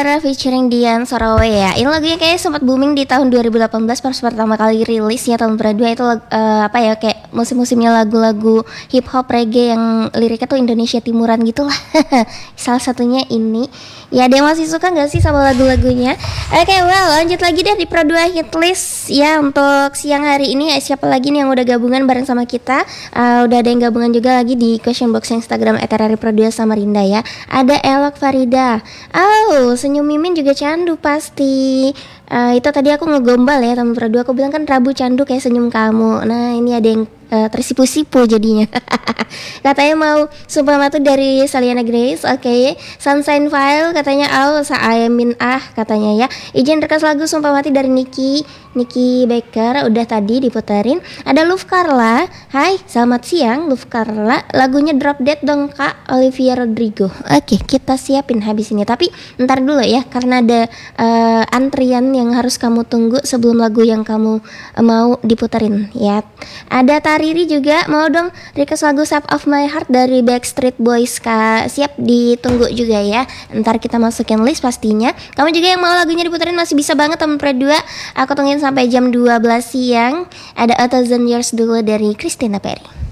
Dara featuring Dian Sorowe ya. Ini lagunya kayaknya sempat booming di tahun 2018 pas pertama kali rilis ya, tahun berdua itu kayak musim-musimnya lagu-lagu hip hop reggae yang liriknya tuh Indonesia Timuran gitulah. Salah satunya ini. Ya, ada yang masih suka gak sih sama lagu-lagunya? Oke, lanjut lagi deh di Pro 2 Hit List ya. Untuk siang hari ini siapa lagi nih yang udah gabungan bareng sama kita? Udah ada yang gabungan juga lagi di question box Instagram @RRI_Pro2 Samarinda ya. Ada Elok Farida. Senyum Mimin juga candu pasti. Itu tadi aku ngegombal ya teman Pro 2. Aku bilang kan Rabu candu kayak senyum kamu. Nah, ini ada yang tersipu-sipu jadinya. Katanya mau sumpah matu dari Saliana Grace. Oke. Sunshine File katanya Saayamin katanya ya. Izin rekas lagu sumpah mati dari Niki Baker udah tadi diputerin. Ada Love Carla. Hai, selamat siang Love Carla. Lagunya Drop Dead dong Kak, Olivia Rodrigo. Oke, kita siapin habis ini. Tapi ntar dulu ya, karena ada antrian yang harus kamu tunggu sebelum lagu yang kamu mau diputerin ya. Ada Tariri juga mau dong request lagu Shape of My Heart dari Backstreet Boys Kak. Siap ditunggu juga ya. Ntar kita masukin list pastinya. Kamu juga yang mau lagunya diputerin masih bisa banget temen Pro 2. Aku tungguin sampai jam 12 siang. Ada A Thousand Years dulu dari Christina Perry.